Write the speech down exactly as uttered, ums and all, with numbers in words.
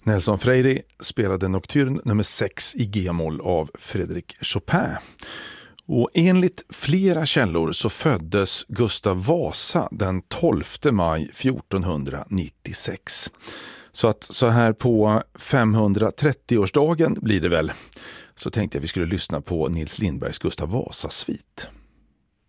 Nelson Freire spelade Nocturne nummer sex i G-moll av Frédéric Chopin. Och enligt flera källor så föddes Gustav Vasa den tolfte maj fjortonhundranittiosex. Så att så här på femhundratrettioårsdagen blir det väl, så tänkte jag vi skulle lyssna på Nils Lindbergs Gustav Vasa-svit.